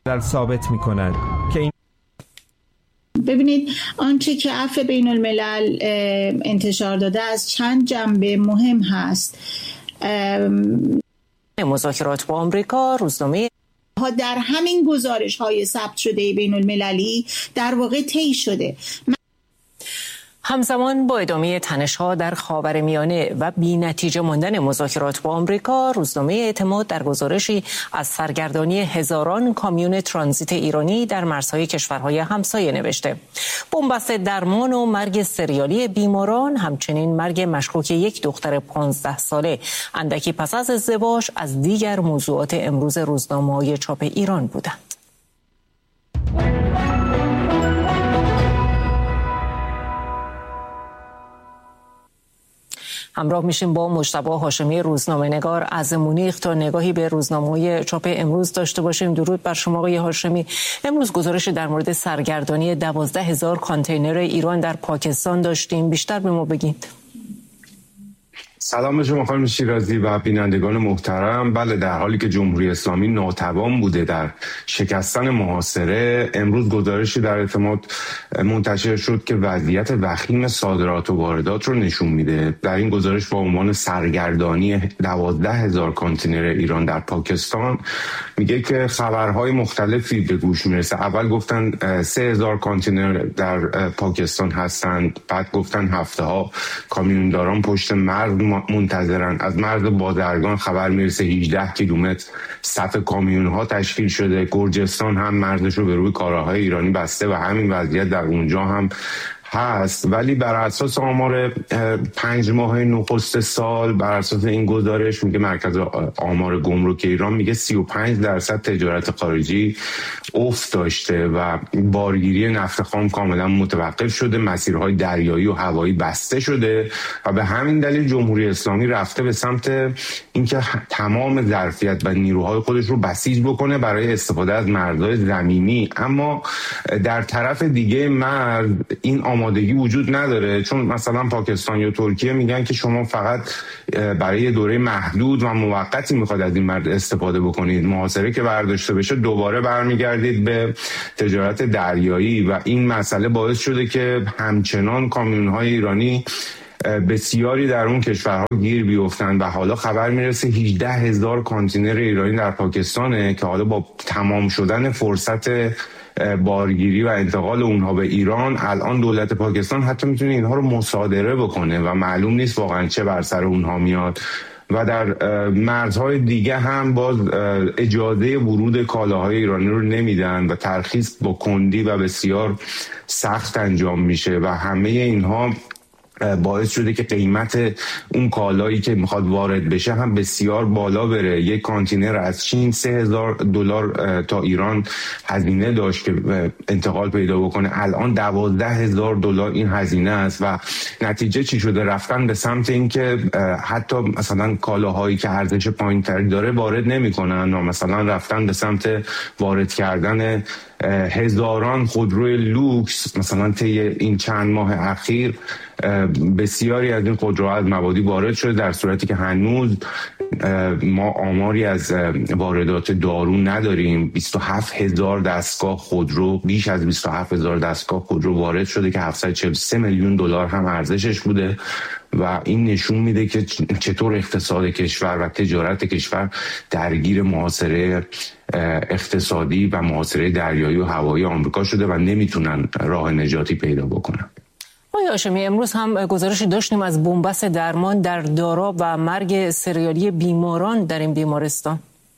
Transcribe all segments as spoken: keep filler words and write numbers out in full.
در ثابت میکنند که این ببینید آنچه که عفو بین الملل انتشار داده از چند جنبه مهم هست. مذاکرات با آمریکا، روزنامه ها در همین گزارش های ثبت شده بین المللی در واقع طی شده. همزمان با ادامه تنش‌ها در خاورمیانه و بی‌نتیجه ماندن مذاکرات با آمریکا، روزنامه اعتماد در گزارشی از سرگردانی هزاران کامیون ترانزیت ایرانی در مرزهای کشورهای همسایه نوشته: بنبست درمان و مرگ سریالی بیماران، همچنین مرگ مشکوک یک دختر پانزده ساله اندکی پس از ازدواج از دیگر موضوعات امروز روزنامه‌های چاپ ایران بودند. همراه میشیم با مجتبی هاشمی، روزنامه‌نگار از مونیخ، تا نگاهی به روزنامه‌های چاپ امروز داشته باشیم. درود بر شما آقای هاشمی. امروز گزارشی در مورد سرگردانی دوازده هزار کانتینر ایران در پاکستان داشتیم، بیشتر به ما بگید. سلام به شما خانم شیرازی و بینندگان محترم. بله، در حالی که جمهوری اسلامی ناتوان بوده در شکستن محاصره، امروز گزارشی در اعتماد منتشر شد که وضعیت وخیم صادرات و واردات رو نشون میده. در این گزارش با عنوان سرگردانی دوازده هزار کانتینر ایران در پاکستان میگه که خبرهای مختلفی به گوش میرسه. اول گفتن سه هزار کانتینر در پاکستان هستند، بعد گفتن هفته ها کامیونداران پشت مرز منتظرن. از مرز بازرگان خبر میرسه هجده کیلومتر صف کامیون ها تشکیل شده. گرجستان هم مرزش رو به روی کالاهای ایرانی بسته و همین وضعیت در اونجا هم هست. ولی بر اساس آمار پنج ماه نخست سال، بر اساس این گزارش میگه مرکز آمار گمرک ایران میگه سی و پنج درصد تجارت خارجی افت داشته و بارگیری نفت خام کاملا متوقف شده، مسیرهای دریایی و هوایی بسته شده و به همین دلیل جمهوری اسلامی رفته به سمت اینکه تمام ظرفیت و نیروهای خودش رو بسیج بکنه برای استفاده از مرزهای زمینی. اما در طرف دیگه مرز این آمادگی وجود نداره، چون مثلا پاکستان یا ترکیه میگن که شما فقط برای دوره محدود و موقتی میخواد از این مرز استفاده بکنید. محاصره که برداشته بشه دوباره برمیگردید به تجارت دریایی و این مسئله باعث شده که همچنان کامیون‌های ایرانی بسیاری در اون کشورها گیر بیفتن و حالا خبر میرسه هجده هزار کانتینر ایرانی در پاکستانه که حالا با تمام شدن فرصت بارگیری و انتقال اونها به ایران، الان دولت پاکستان حتی میتونه اینها رو مصادره بکنه و معلوم نیست واقعا چه بر سر اونها میاد. و در مرزهای دیگه هم باز اجازه ورود کالاهای ایرانی رو نمیدن و ترخیص با کندی و بسیار سخت انجام میشه و همه اینها باعث شده که قیمت اون کالایی که میخواد وارد بشه هم بسیار بالا بره. یک کانتینر از چین سه هزار دلار تا ایران هزینه داشت که انتقال پیدا بکنه، الان دوازده هزار دلار این هزینه است و نتیجه چی شده؟ رفتن به سمت این که حتی مثلا کالاهایی که ارزش پایین‌تری داره وارد نمی‌کنن و مثلا رفتن به سمت وارد کردن هزاران خودروی لوکس. مثلا طی این چند ماه اخیر بسیاری از این خودروها از مبادی وارد شده، در صورتی که هنوز ما آماری از واردات دارو نداریم. بیست و هفت هزار دستگاه خودرو، بیش از بیست و هفت هزار دستگاه خودرو وارد شده که هفتصد و چهل و سه میلیون دلار هم ارزشش بوده و این نشون میده که چطور اقتصاد کشور و تجارت کشور درگیر محاصره اقتصادی و محاصره دریایی و هوایی آمریکا شده و نمیتونن راه نجاتی پیدا بکنن. آقای هاشمی، امروز هم گزارشی داشتیم از بنبست درمان در داراب و مرگ سریالی بیماران در این بیمارستان.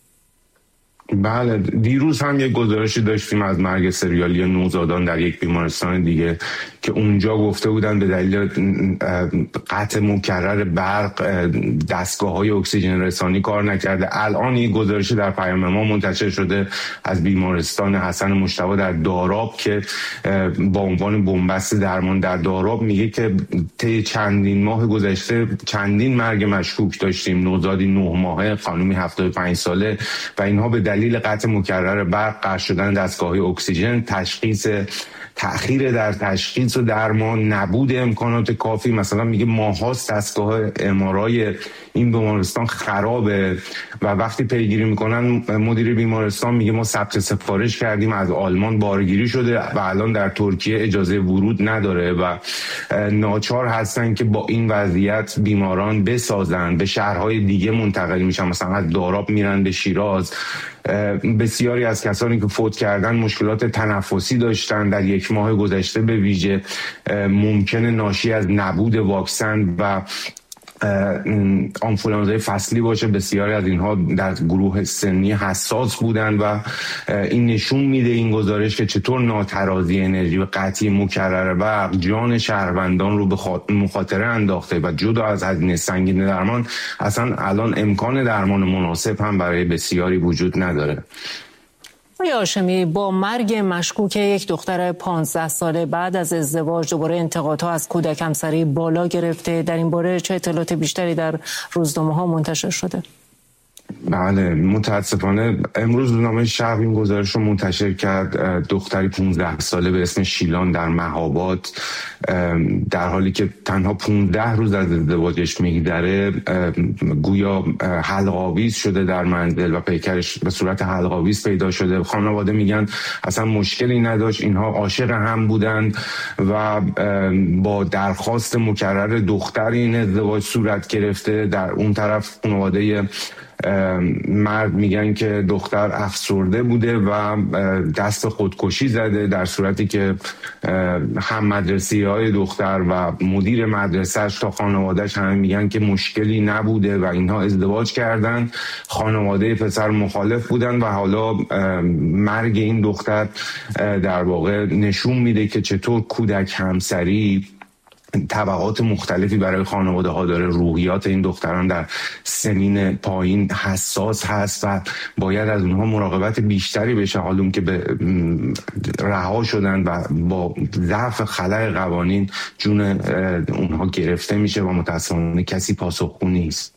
بله، دیروز هم یک گزارشی داشتیم از مرگ سریالی نوزادان در یک بیمارستان دیگه که اونجا گفته بودن به دلیل قطع مکرر برق دستگاه‌های اکسیژن رسانی کار نکرده. الان یک گزارشی در پیام ما منتشر شده از بیمارستان حسن مجتبی در داراب که با عنوان بنبست درمان در داراب میگه که طی چندین ماه گذشته چندین مرگ مشکوک داشتیم. نوزادی نه ماهه، خانمی هفتاد و پنج ساله و اینها به دلیل قطع مکرر برق، قطع شدن دستگاه‌های اکسیژن، تشخیص تأخیر در تشخیص تشخیص و درمان، نبود امکانات کافی. مثلا میگه ماهاست دستگاه ام‌آرآی این بیمارستان خرابه و وقتی پیگیری میکنن مدیر بیمارستان میگه ما ثبت سفارش کردیم از آلمان بارگیری شده و الان در ترکیه اجازه ورود نداره و ناچار هستن که با این وضعیت بیماران بسازن، به شهرهای دیگه منتقل میشن، مثلا از داراب میرن به شیراز. بسیاری از کسانی که فوت کردن مشکلات تنفسی داشتن در یک ماه گذشته، به ویژه ممکنه ناشی از نبود واکسن و آنفولانزای فصلی باشه. بسیاری از اینها در گروه سنی حساس بودن و این نشون میده این گزارش که چطور ناترازی انرژی و قطعی مکرر برق جان شهروندان رو به مخاطره انداخته و جدا از هزینه سنگین درمان اصلا الان امکان درمان مناسب هم برای بسیاری وجود نداره. آقای هاشمی، با مرگ مشکوک یک دختر پانزده ساله بعد از ازدواج دوباره انتقادها از کودک همسری بالا گرفته. در این باره چه اطلاعات بیشتری در روزنامه‌ها منتشر شده؟ بله، متاسفانه امروز روزنامه شرق این گزارش رو منتشر کرد. دختری پانزده ساله به اسم شیلان در مهاباد در حالی که تنها پانزده روز از ازدواجش میگذره گویا حلق‌آویز شده در منزل و پیکرش به صورت حلق‌آویز پیدا شده. خانواده میگن اصلا مشکلی نداشت، اینها عاشق هم بودند و با درخواست مکرر دختر این ازدواج صورت گرفته. در اون طرف خانواده مرد میگن که دختر افسرده بوده و دست خودکشی زده، در صورتی که هم مدرسی های دختر و مدیر مدرسهش تا خانوادهش هم میگن که مشکلی نبوده و اینها ازدواج کردن. خانواده پسر مخالف بودن و حالا مرگ این دختر در واقع نشون میده که چطور کودک همسری طبقات مختلفی برای خانواده ها داره. روحیات این دختران در سنین پایین حساس هست و باید از اونها مراقبت بیشتری بشه، حالون که به رها شدن و با ضعف خلأ قوانین جون اونها گرفته میشه و متاسفانه کسی پاسخگو نیست.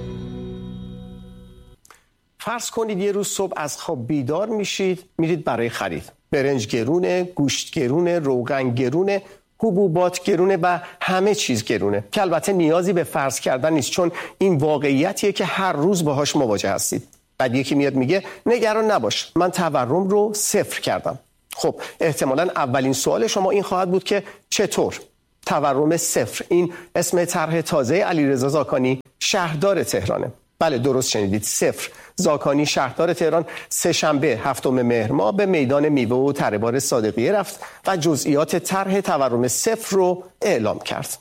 فرض کنید یه روز صبح از خواب بیدار میشید، میرید برای خرید. برنج گرونه، گوشت گرونه، روغن گرونه، حبوبات گرونه و همه چیز گرونه، که البته نیازی به فرض کردن نیست چون این واقعیتیه که هر روز باهاش مواجه هستید. بعد یکی میاد میگه نگران نباش، من تورم رو صفر کردم. خب احتمالاً اولین سوال شما این خواهد بود که چطور؟ تورم صفر، این اسم طرح تازه علیرضا زاکانی شهردار تهرانه. بله درست شنیدید، صفر. زاکانی شهردار تهران سه شنبه هفتم مهر ماه به میدان میوه و تره‌بار صادقیه رفت و جزئیات طرح تورم صفر رو اعلام کرد.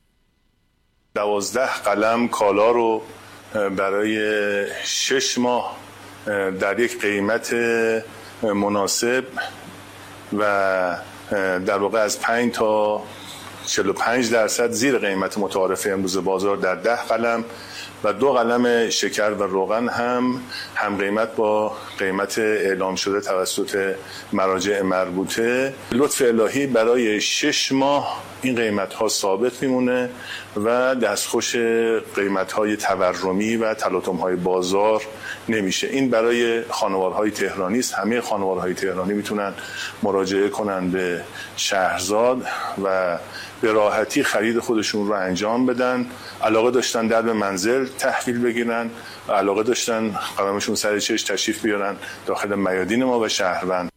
دوازده قلم کالا رو برای شش ماه در یک قیمت مناسب و در واقع از پنج تا چهل و پنج درصد زیر قیمت متعارف امروز بازار در ده قلم و دو قلم شکر و روغن هم هم قیمت با قیمت اعلام شده توسط مراجع مربوطه. لطف الهی برای شش ماه این قیمت ها ثابت میمونه و دستخوش قیمت های تورمی و تلاطم های بازار نمیشه. این برای خانوارهای تهرانی است. همه خانوارهای تهرانی میتونن مراجعه کنن به شهرزاد و به راحتی خرید خودشون رو انجام بدن. علاقه داشتن در به منزل تحویل بگیرن و علاقه داشتن قلمشون سر چشم تشریف بیارن داخل میادین ما و شهروند.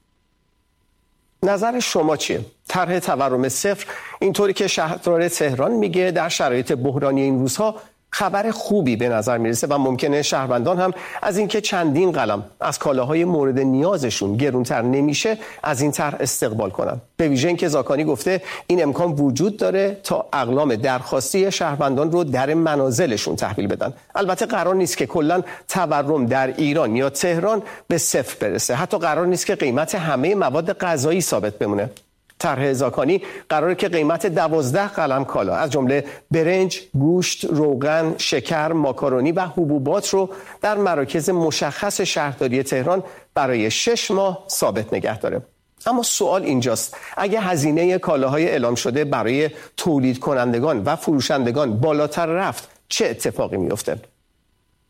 نظر شما چیه؟ طرح تورم صفر اینطوری که شهردار تهران میگه در شرایط بحرانی این روزها خبر خوبی به نظر میرسه و ممکنه شهروندان هم از اینکه چندین قلم از کالاهای مورد نیازشون گرونتر نمیشه از این طرح استقبال کنن. به ویژه اینکه زاکانی گفته این امکان وجود داره تا اقلام درخواستی شهروندان رو در منازلشون تحویل بدن. البته قرار نیست که کلا تورم در ایران یا تهران به صفر برسه. حتی قرار نیست که قیمت همه مواد غذایی ثابت بمونه. طرح زاکانی قراره که قیمت دوازده قلم کالا از جمله برنج، گوشت، روغن، شکر، ماکارونی و حبوبات رو در مراکز مشخص شهرداری تهران برای شش ماه ثابت نگه داره. اما سوال اینجاست، اگه هزینه کالاهای اعلام شده برای تولید کنندگان و فروشندگان بالاتر رفت چه اتفاقی میفته؟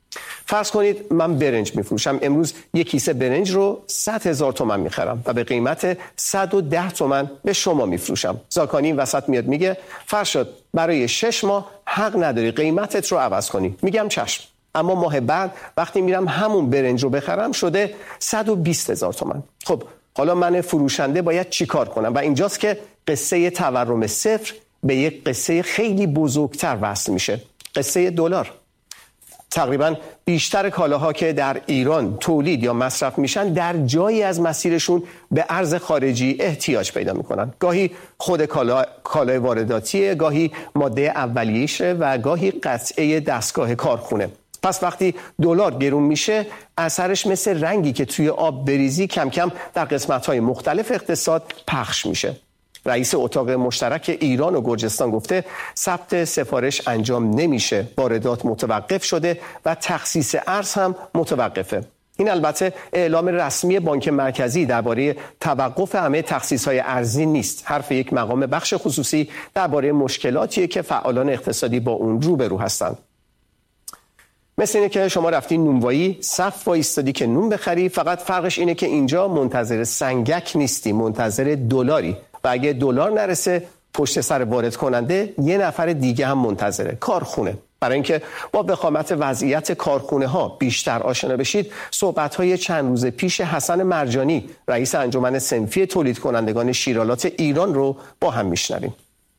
فرض کنید من برنج میفروشم، امروز یک کیسه برنج رو صد هزار تومان میخرم و به قیمت صد و ده تومان به شما میفروشم. زاکانی این وسط میاد میگه فرشاد برای شش ماه حق نداری قیمتت رو عوض کنی. میگم چشم، اما ماه بعد وقتی میرم همون برنج رو بخرم شده صد و بیست هزار تومان. خب حالا من فروشنده باید چی کار کنم؟ و اینجاست که قصه تورم صفر به یک قصه خیلی بزرگتر وصل میشه، قصه دلار. تقریبا بیشتر کالاها که در ایران تولید یا مصرف میشن در جایی از مسیرشون به ارز خارجی احتیاج پیدا میکنن. گاهی خود کالا کالای وارداتیه، گاهی ماده اولیه‌شه و گاهی قطعه دستگاه کارخونه. پس وقتی دلار گرون میشه اثرش مثل رنگی که توی آب بریزی کم کم در قسمت‌های مختلف اقتصاد پخش میشه. رئیس اتاق مشترک ایران و گرجستان گفته ثبت سفارش انجام نمیشه، واردات متوقف شده و تخصیص ارز هم متوقفه. این البته اعلام رسمی بانک مرکزی درباره توقف همه تخصیص‌های ارزی نیست. حرف یک مقام بخش خصوصی درباره مشکلاتیه که فعالان اقتصادی با اون روبرو هستند. مثل اینه که شما رفتی نونوایی، صف وایستادی که نون بخری، فقط فرقش اینه که اینجا منتظر سنگک نیستی، منتظر دلاری و اگه دلار نرسه پشت سر وارد کننده یه نفر دیگه هم منتظره، کارخونه. برای اینکه با وخامت وضعیت کارخونه ها بیشتر آشنا بشید، صحبت های چند روز پیش حسن مرجانی رئیس انجمن صنفی تولید کنندگان شیرالات ایران رو با هم میشنویم.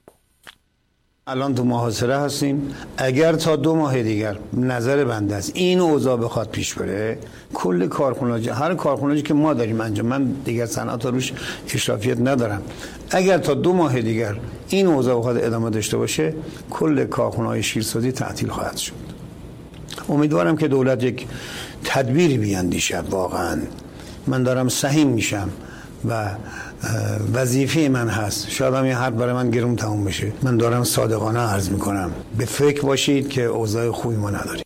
الان تو محاصره هستیم. اگر تا دو ماه دیگر نظر بنده است این اوضاع بخواد پیش بره، کل کارخونه هر کارخونه‌ای که ما داریم انجام، من دیگر صنعت روش اشرافیت ندارم، اگر تا دو ماه دیگر این اوضاع بخواد ادامه داشته باشه کل کارخونه‌های شیرسازی تعطیل خواهد شد. امیدوارم که دولت یک تدبیری بیاندیشه. واقعا من دارم سهیم میشم و وظیفه من هست، شاید هم این حرف برای من گرون تموم بشه، من دارم صادقانه عرض میکنم به فکر باشید که اوضاع خوبی ما نداریم.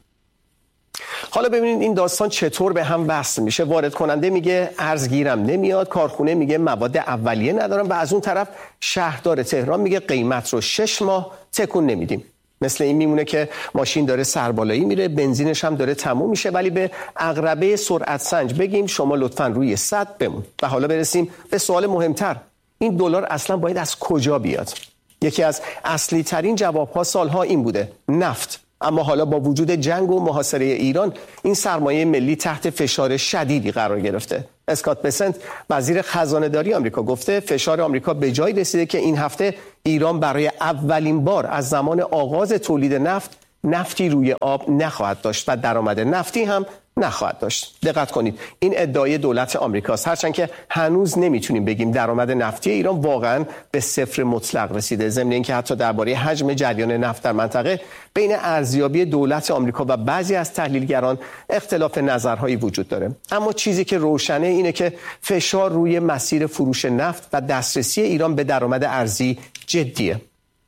حالا ببینید این داستان چطور به هم وصل میشه. وارد کننده میگه ارز گیرم نمیاد، کارخونه میگه مواد اولیه ندارم و از اون طرف شهردار تهران میگه قیمت رو شش ماه تکون نمیدیم. مثل این میمونه که ماشین داره سربالایی میره، بنزینش هم داره تموم میشه، ولی به عقربه سرعت سنج بگیم شما لطفاً روی صد بمون. و حالا برسیم به سوال مهمتر، این دلار اصلا باید از کجا بیاد؟ یکی از اصلی ترین جوابها سالها این بوده، نفت. اما حالا با وجود جنگ و محاصره ایران این سرمایه ملی تحت فشار شدیدی قرار گرفته. اسکات بسنت وزیر خزانه‌داری آمریکا گفته فشار آمریکا به جایی رسیده که این هفته ایران برای اولین بار از زمان آغاز تولید نفت نفتی روی آب نخواهد داشت و درآمد نفتی هم نخواهد داشت. دقت کنید، این ادعای دولت آمریکاست، هرچند که هنوز نمیتونیم بگیم درآمد نفتی ایران واقعا به صفر مطلق رسیده. ضمن اینکه حتی درباره حجم جریان نفت در منطقه بین ارزیابی دولت آمریکا و بعضی از تحلیلگران اختلاف نظرهایی وجود داره. اما چیزی که روشنه اینه که فشار روی مسیر فروش نفت و دسترسی ایران به درآمد ارزی جدیه.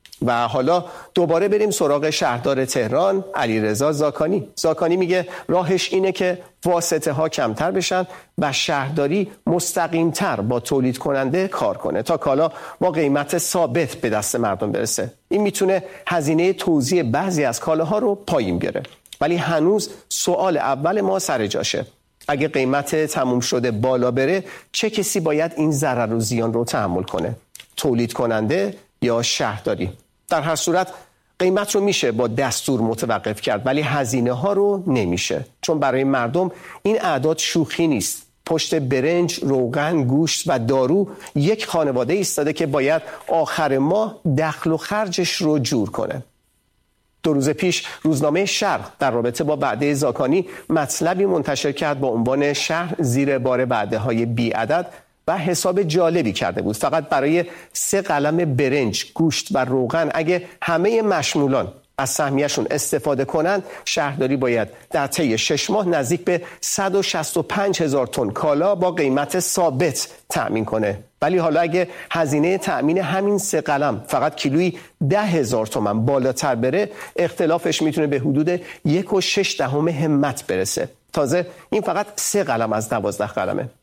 و حالا دوباره بریم سراغ شهردار تهران علیرضا زاکانی. زاکانی میگه راهش اینه که واسطه ها کمتر بشن و شهرداری مستقیمتر با تولید کننده کار کنه تا کالا با قیمت ثابت به دست مردم برسه. این میتونه هزینه توزیع بعضی از کالاها رو پایین بیاره. ولی هنوز سوال اول ما سر جاشه. اگه قیمت تموم شده بالا بره، چه کسی باید این ضرر و زیان رو تحمل کنه؟ تولید کننده یا شهرداری؟ در هر صورت قیمت رو میشه با دستور متوقف کرد، ولی هزینه ها رو نمیشه، چون برای مردم این اعداد شوخی نیست. پشت برنج، روغن، گوشت و دارو یک خانواده ایستاده که باید آخر ماه دخل و خرجش رو جور کنه. دو روز پیش روزنامه شرق در رابطه با وعده زاکانی مطلبی منتشر کرد با عنوان شهر زیر بار وعده‌های بی‌عدد و حساب جالبی کرده بود. فقط برای سه قلم برنج، گوشت و روغن اگه همه مشمولان از سهمیه‌شون استفاده کنند، شهرداری باید در طی شش ماه نزدیک به صد و شصت و پنج هزار تن کالا با قیمت ثابت تأمین کنه. ولی حالا اگه هزینه تأمین همین سه قلم فقط کیلویی ده هزار تومان بالاتر بره، اختلافش میتونه به حدود یک و شش دهم همت برسه. تازه این فقط سه قلم از دوازده قلمه.